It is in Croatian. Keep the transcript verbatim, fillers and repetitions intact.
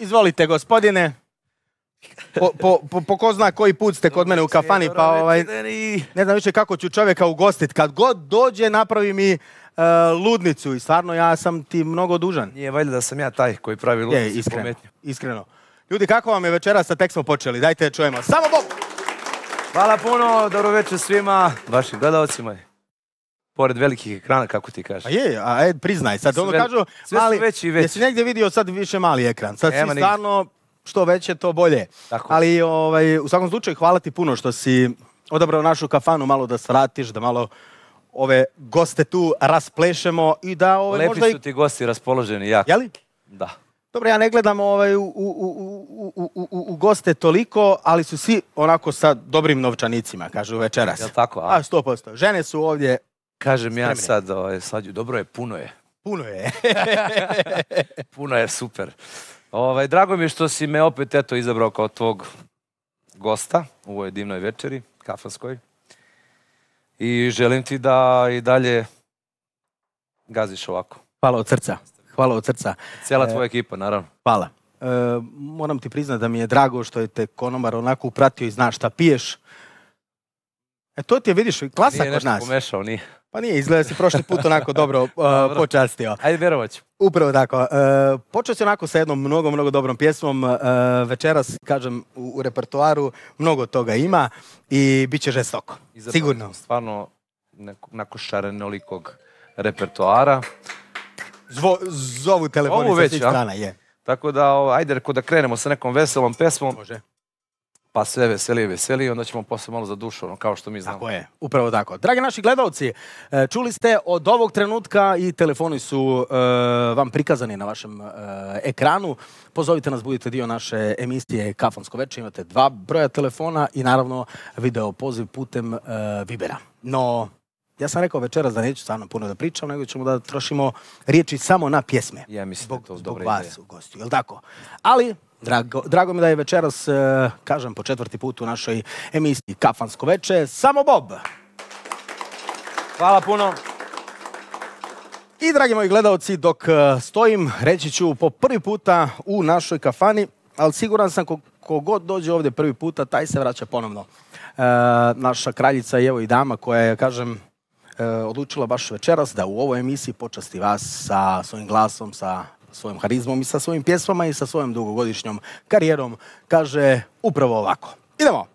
Izvolite, gospodine. Po, po, po, po ko zna koji put ste kod mene u kafani, pa ovaj, ne znam više kako ću čovjeka ugostit. Kad god dođe, napravi mi uh, ludnicu i stvarno ja sam ti mnogo dužan. Nije valjda da sam ja taj koji pravi ludnicu. Je, iskreno, iskreno. Ljudi, kako vam je večeras, sa tek smo počeli? Dajte čujemo. Samo Bob! Hvala puno, dobro večer svima, vašim gledalcima. Pored velikih ekrana, kako ti kažeš. A je, a ed, priznaj, sad ono kažu, sve mali, su veći i veći. Jesi negdje vidio sad više mali ekran? Sad Nema si stvarno, što veće, to bolje. Tako. Ali ovaj, u svakom slučaju, hvala ti puno što si odabrao našu kafanu, malo da svratiš, da malo ove goste tu rasplešemo i da ovaj, Lepi možda i... su ti gosti raspoloženi jako. Jeli? Da. Dobro, ja ne gledam ovaj, u, u, u, u, u, u goste toliko, ali su svi onako sa dobrim novčanicima, kažu večeras. Jel' tako? A, a sto posto. Žene su ovdje... Kažem ja spremne. sad, ovaj, Slađu, dobro je, puno je. Puno je. Puno je, super. Ovaj, drago mi je što si me opet eto izabrao kao tvog gosta u ovoj divnoj večeri, kafanskoj. I želim ti da i dalje gaziš ovako. Hvala od srca. Hvala od srca. Cijela tvoja ekipa, naravno. Hvala. E, moram ti priznati da mi je drago što je te konobar onako upratio i znaš šta piješ. E to ti je, vidiš, klasa Nije kod nas. nešto pomešao, nije. Pa nije, izgleda si prošli put onako dobro uh, počastio. Ajde, verovat ću. Upravo tako. Uh, počeo si onako sa jednom mnogo, mnogo dobrom pjesmom. Uh, večeras, kažem, u, u repertoaru mnogo toga ima i bit će žestoko. Izabrao Sigurno. sam Stvarno, neko, nakon šarenolikog repertoara. Zvo, zovu telefoni Ovu sa već, svih a? strana, je. Tako da, o, ajde, reko da krenemo sa nekom veselom pesmom. Može. Pa sve veselije, veselije, onda ćemo posle malo za dušu, ono, kao što mi znamo. Tako je, upravo tako. Dragi naši gledalci, čuli ste od ovog trenutka i telefoni su uh, vam prikazani na vašem uh, ekranu. Pozovite nas, budite dio naše emisije Kafansko večer. Imate dva broja telefona i naravno video poziv putem uh, Vibera. No, ja sam rekao večeras da neću stvarno puno da pričam, nego ćemo da trošimo riječi samo na pjesme. Ja mislim zbog, da je to zbog dobra vas ideja. u gostu, jel tako? Ali... Drago, drago mi da je večeras, uh, kažem, po četvrti put u našoj emisiji Kafansko veče, samo Bob. Hvala puno. I, dragi moji gledalci, dok uh, stojim, reći ću po prvi puta u našoj kafani, ali siguran sam ko, ko god dođe ovdje prvi puta, taj se vraća ponovno. Uh, naša kraljica i evo i dama koja je, kažem, uh, odlučila baš večeras da u ovoj emisiji počasti vas sa svojim glasom, sa svojom harizmom i sa svojim pjesmama i sa svojom dugogodišnjom karijerom, kaže upravo ovako. Idemo!